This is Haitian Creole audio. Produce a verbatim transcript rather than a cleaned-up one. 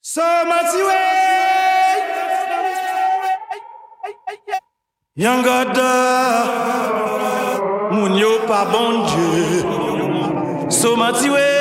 So much way. Young God, moun yo pa bon Dieu. So much way.